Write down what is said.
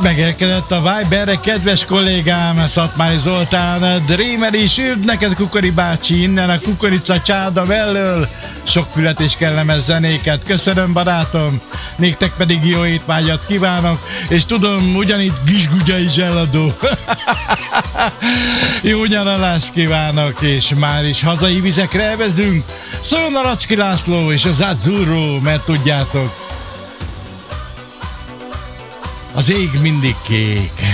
Megérkezett a Viberre, kedves kollégám, Szatmári Zoltán, Dreamer is üld neked, Kukori bácsi, innen a Kukorica csáda mellől. Sok fület és kellemes zenéket. Köszönöm, barátom. Néktek pedig jó étvágyat kívánok, és tudom, ugyanitt Gisgugyai zseladó. Jó nyaralást kívánok, és már is hazai vizekre elvezünk. Szóljon a Racki László és az Azzurro, mert tudjátok, az ég mindig kék.